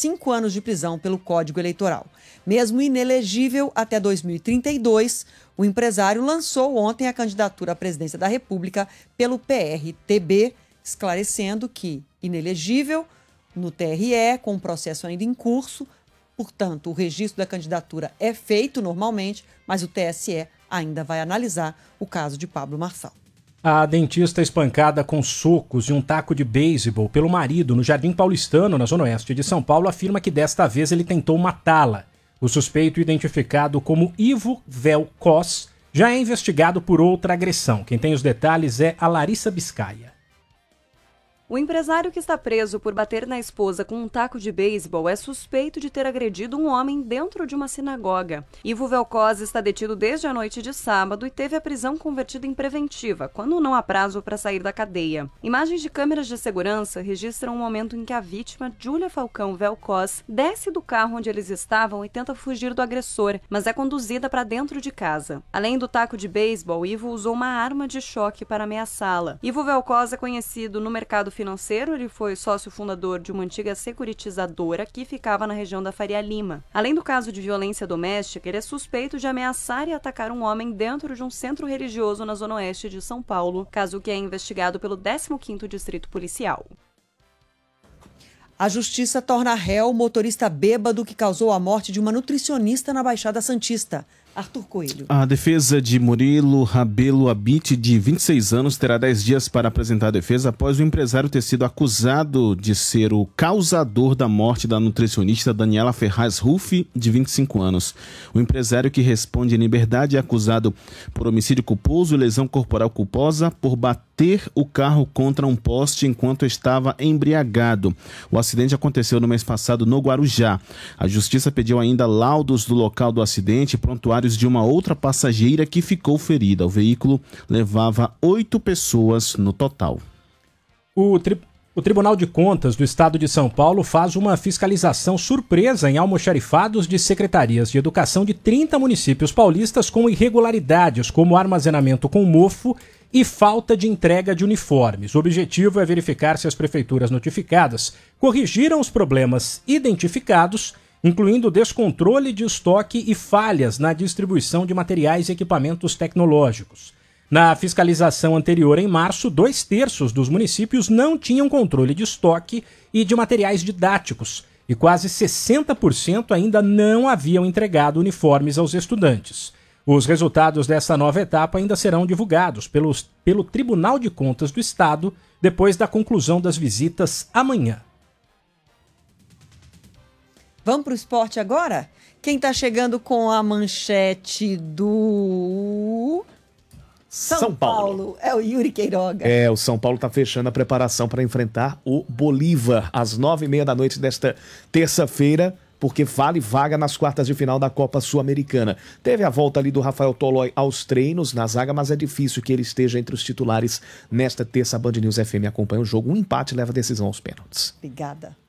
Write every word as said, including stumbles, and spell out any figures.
cinco anos de prisão pelo Código Eleitoral. Mesmo inelegível até dois mil e trinta e dois, o empresário lançou ontem a candidatura à presidência da República pelo P R T B, esclarecendo que, inelegível no T R E, com o processo ainda em curso, portanto, o registro da candidatura é feito normalmente, mas o T S E ainda vai analisar o caso de Pablo Marçal. A dentista espancada com socos e um taco de beisebol pelo marido no Jardim Paulistano, na zona oeste de São Paulo, afirma que desta vez ele tentou matá-la. O suspeito, identificado como Ivo Velkos, já é investigado por outra agressão. Quem tem os detalhes é a Larissa Biscaia. O empresário que está preso por bater na esposa com um taco de beisebol é suspeito de ter agredido um homem dentro de uma sinagoga. Ivo Velkos está detido desde a noite de sábado e teve a prisão convertida em preventiva, quando não há prazo para sair da cadeia. Imagens de câmeras de segurança registram o momento em que a vítima, Júlia Falcão Velkos, desce do carro onde eles estavam e tenta fugir do agressor, mas é conduzida para dentro de casa. Além do taco de beisebol, Ivo usou uma arma de choque para ameaçá-la. Ivo Velkos é conhecido no mercado financeiro, ele foi sócio fundador de uma antiga securitizadora que ficava na região da Faria Lima. Além do caso de violência doméstica, ele é suspeito de ameaçar e atacar um homem dentro de um centro religioso na zona oeste de São Paulo, caso que é investigado pelo décimo quinto Distrito Policial. A justiça torna réu o motorista bêbado que causou a morte de uma nutricionista na Baixada Santista. Arthur Coelho. A defesa de Murilo Rabelo Abite, de vinte e seis anos, terá dez dias para apresentar a defesa após o empresário ter sido acusado de ser o causador da morte da nutricionista Daniela Ferraz Ruff, de vinte e cinco anos. O empresário, que responde em liberdade, é acusado por homicídio culposo e lesão corporal culposa por bater o carro contra um poste enquanto estava embriagado. O acidente aconteceu no mês passado no Guarujá. A justiça pediu ainda laudos do local do acidente e prontuário de uma outra passageira que ficou ferida. O veículo levava oito pessoas no total. O, tri... o Tribunal de Contas do Estado de São Paulo faz uma fiscalização surpresa em almoxarifados de secretarias de educação de trinta municípios paulistas com irregularidades, como armazenamento com mofo e falta de entrega de uniformes. O objetivo é verificar se as prefeituras notificadas corrigiram os problemas identificados, incluindo descontrole de estoque e falhas na distribuição de materiais e equipamentos tecnológicos. Na fiscalização anterior, em março, dois terços dos municípios não tinham controle de estoque e de materiais didáticos, e quase sessenta por cento ainda não haviam entregado uniformes aos estudantes. Os resultados dessa nova etapa ainda serão divulgados pelos, pelo Tribunal de Contas do Estado depois da conclusão das visitas amanhã. Vamos para o esporte agora? Quem está chegando com a manchete do São, São Paulo. Paulo é o Yuri Queiroga. É, o São Paulo está fechando a preparação para enfrentar o Bolívar às nove e meia da noite desta terça-feira, porque vale vaga nas quartas de final da Copa Sul-Americana. Teve a volta ali do Rafael Tolói aos treinos na zaga, mas é difícil que ele esteja entre os titulares nesta terça. A Band News F M acompanha o jogo. Um empate leva a decisão aos pênaltis. Obrigada.